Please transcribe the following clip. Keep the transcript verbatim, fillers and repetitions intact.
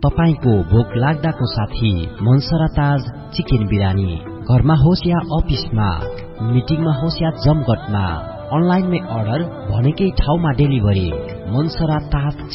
तपाईको भोक लाग्दाको साथी मनसरा ताज चिकन बिरानी। घरमा होस् या अफिसमा, मिटिङमा होस् या जमघटमा, अनलाइनमै अर्डर भनेकै ठाउँमा डेलिभरी। मनसरा ताज